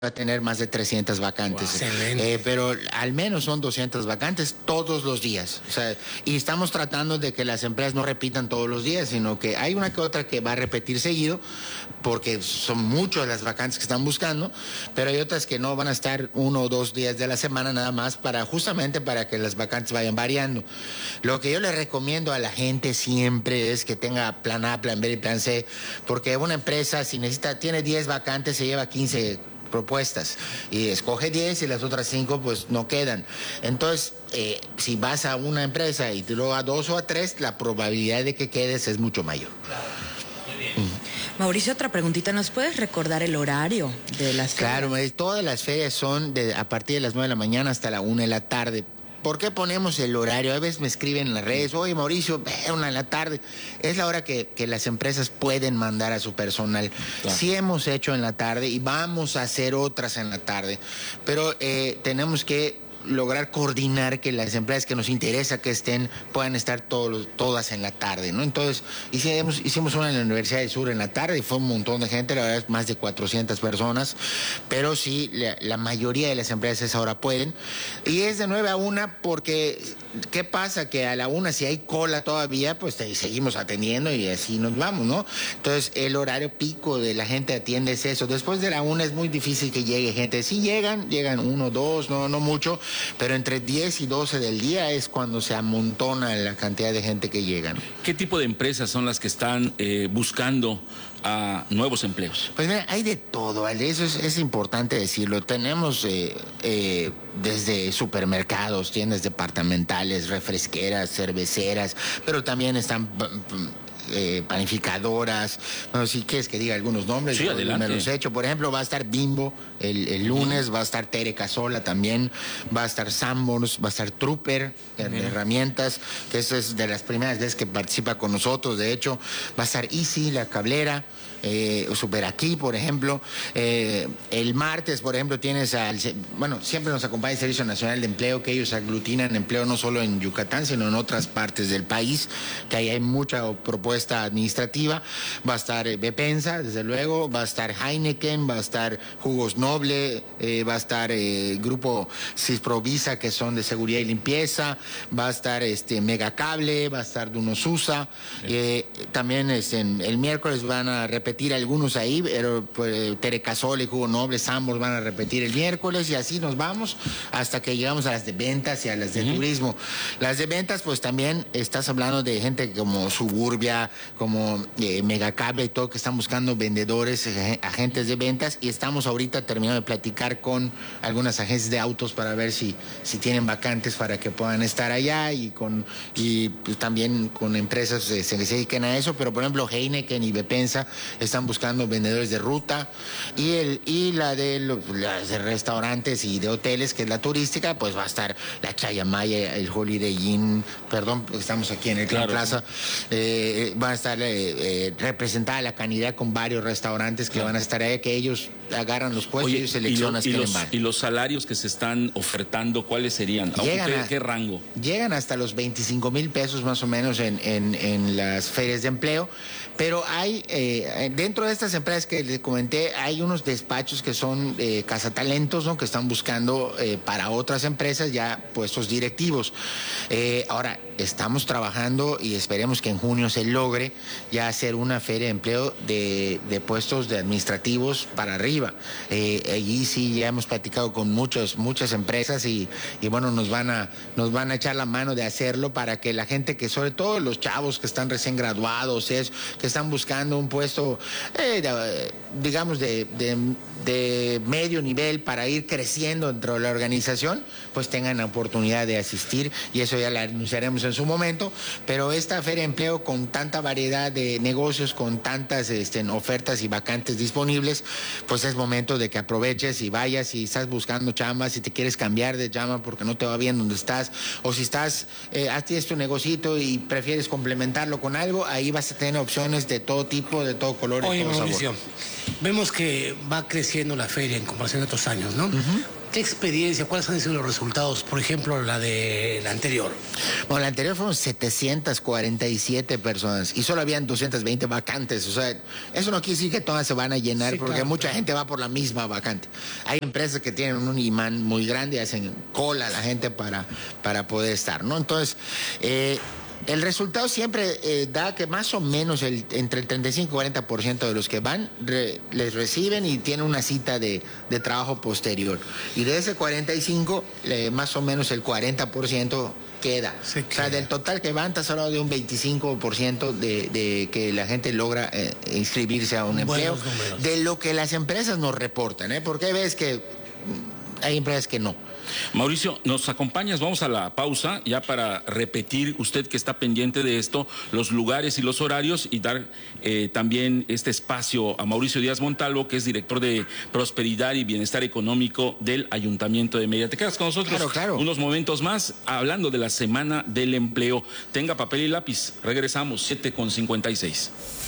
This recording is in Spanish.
va a tener más de 300 vacantes. Wow. Pero al menos son 200 vacantes todos los días. O sea, y estamos tratando de que las empresas no repitan todos los días, sino que hay una que otra que va a repetir seguido, porque son muchas las vacantes que están buscando, pero hay otras que no van a estar 1 o 2 días de la semana nada más, justamente para que las vacantes vayan variando. Lo que yo le recomiendo a la gente siempre es que tenga plan A, plan B y plan C, porque una empresa, si tiene 10 vacantes, se lleva 15 propuestas y escoge 10 y las otras 5 pues no quedan. Entonces, si vas a una empresa y te lo a 2 o a 3, la probabilidad de que quedes es mucho mayor. Mauricio, otra preguntita, ¿nos puedes recordar el horario de las ferias? Claro, todas las ferias son a partir de las 9 de la mañana hasta la 1 de la tarde. ¿Por qué ponemos el horario? A veces me escriben en las redes, oye Mauricio, 1 de la tarde. Es la hora que las empresas pueden mandar a su personal. Claro. Sí hemos hecho en la tarde y vamos a hacer otras en la tarde, pero tenemos que lograr coordinar que las empresas que nos interesa que estén puedan estar todas en la tarde, ¿no? Entonces hicimos una en la Universidad del Sur en la tarde y fue un montón de gente, la verdad es más de 400 personas, pero sí, la mayoría de las empresas ahora pueden, y es de 9 a 1 porque ¿qué pasa? Que a la 1 si hay cola todavía, pues seguimos atendiendo y así nos vamos, ¿no? Entonces el horario pico de la gente atiende es eso. Después de la 1 es muy difícil que llegue gente. Sí llegan 1, 2, no mucho, pero entre 10 y 12 del día es cuando se amontona la cantidad de gente que llegan. ¿Qué tipo de empresas son las que están buscando a nuevos empleos? Pues mira, hay de todo, ¿vale? Eso es importante decirlo. Tenemos desde supermercados, tiendas departamentales, refresqueras, cerveceras, pero también están panificadoras. Bueno, si quieres que diga algunos nombres, sí, adelante. Me los he hecho. Por ejemplo, va a estar Bimbo el lunes, va a estar Tere Casola también, va a estar Sanborns, va a estar Trooper de herramientas, que eso es de las primeras veces que participa con nosotros. De hecho, va a estar Easy, la cablera, Super Aquí, por ejemplo. El martes, por ejemplo, tienes siempre nos acompaña el Servicio Nacional de Empleo, que ellos aglutinan empleo no solo en Yucatán, sino en otras partes del país, que ahí hay mucha propuesta administrativa. Va a estar Bepensa, desde luego, va a estar Heineken, va a estar Jugos Noble, va a estar Grupo Cisprovisa, que son de seguridad y limpieza, va a estar Megacable, va a estar Dunosusa, también el miércoles van a repetir algunos ahí, pero Tere Casola y Jugo Noble, Sanborns van a repetir el miércoles y así nos vamos hasta que llegamos a las de ventas y a las de turismo. Las de ventas, pues también estás hablando de gente como Suburbia, como Megacable y todo, que están buscando vendedores, agentes de ventas, y estamos ahorita terminando de platicar con algunas agencias de autos para ver si tienen vacantes para que puedan estar allá, y pues también con empresas que se dediquen a eso. Pero por ejemplo Heineken y Bepensa están buscando vendedores de ruta, y las de restaurantes y de hoteles, que es la turística, pues va a estar la Chayamaya, el Holiday Inn, perdón, estamos aquí en el Gran Plaza, va a estar representada la Canidad con varios restaurantes que van a estar ahí, que ellos agarran los puestos. Oye, y ellos seleccionan quién van. ¿Y los salarios que se están ofertando, cuáles serían? ¿Qué rango? Llegan hasta los 25,000 pesos más o menos en las ferias de empleo, pero hay dentro de estas empresas que les comenté, hay unos despachos que son cazatalentos, ¿no? Que están buscando para otras empresas ya puestos directivos. Ahora, estamos trabajando y esperemos que en junio se logre ya hacer una feria de empleo de puestos de administrativos para arriba. Allí sí ya hemos platicado con muchas empresas y bueno, nos van a echar la mano de hacerlo para que la gente, que sobre todo los chavos que están recién graduados, que están buscando un puesto digamos de medio nivel para ir creciendo dentro de la organización, pues tengan la oportunidad de asistir, y eso ya lo anunciaremos en su momento. Pero esta feria de empleo, con tanta variedad de negocios, con tantas ofertas y vacantes disponibles, pues es momento de que aproveches y vayas. Si estás buscando chamba, si te quieres cambiar de chamba porque no te va bien donde estás, o si tienes tu negocito y prefieres complementarlo con algo, ahí vas a tener opciones de todo tipo, de todo color y de todo sabor. Vemos que va creciendo la feria en comparación a otros años, ¿no? ¿Qué experiencia, cuáles han sido los resultados? Por ejemplo, la anterior. Bueno, la anterior fueron 747 personas y solo habían 220 vacantes. O sea, eso no quiere decir que todas se van a llenar, sí, porque claro, mucha gente va por la misma vacante. Hay empresas que tienen un imán muy grande y hacen cola a la gente para poder estar, ¿no? Entonces, el resultado siempre da que más o menos entre el 35 y 40% de los que van les reciben y tienen una cita de trabajo posterior. Y de ese 45, más o menos el 40% queda. O sea, del total que van, está hablando de un 25% de que la gente logra inscribirse a un empleo. De lo que las empresas nos reportan, porque ves que hay empresas que no. Mauricio, ¿nos acompañas? Vamos a la pausa ya para repetir, usted que está pendiente de esto, los lugares y los horarios y dar también este espacio a Mauricio Díaz Montalvo, que es director de Prosperidad y Bienestar Económico del Ayuntamiento de Mérida. ¿Te quedas con nosotros claro. unos momentos más hablando de la Semana del Empleo? Tenga papel y lápiz. Regresamos, 7:56.